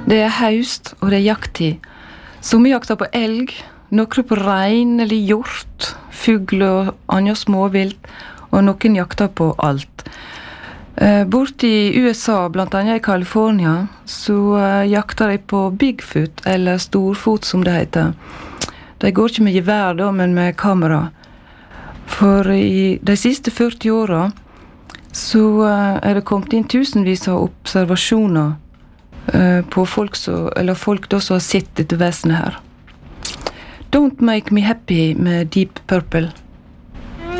Det haust, og det jakttid. Som jakter på elg, noen på rein eller hjort, fugl og andre småvilt, og noen jakter på alt. Bort i USA, blant annet i California, så jakter de på Bigfoot, eller storfot som det heter. De går ikke med gevær da, men med kamera. For i de siste 40 årene så det kommet inn tusenvis av observasjoner på folk da som har sett dette vesenet her. Don't Make Me Happy med Deep Purple.